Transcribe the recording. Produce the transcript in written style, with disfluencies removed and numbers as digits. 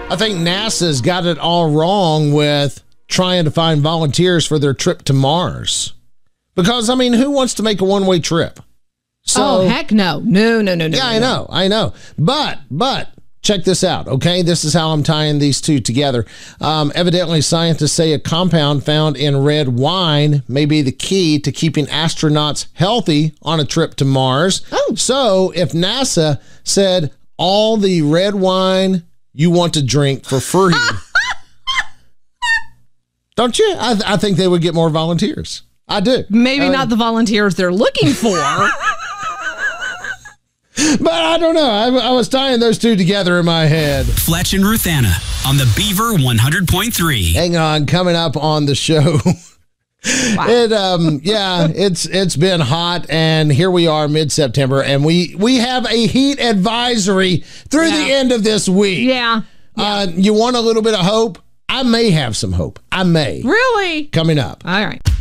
I think NASA's got it all wrong with trying to find volunteers for their trip to Mars. Because, I mean, who wants to make a one-way trip? Heck no. No. Yeah, I know. But check this out, okay? This is how I'm tying these two together. Evidently, scientists say a compound found in red wine may be the key to keeping astronauts healthy on a trip to Mars. So if NASA said all the red wine you want to drink for free, don't you? I think they would get more volunteers. I do. Maybe not the volunteers they're looking for. But I don't know. I was tying those two together in my head. Fletch and Ruthanna on the Beaver 100.3. Hang on, coming up on the show. Wow. It's been hot, and here we are mid-September, and we have a heat advisory through the end of this week. Yeah. You want a little bit of hope? I may have some hope. I may. Really? Coming up. All right.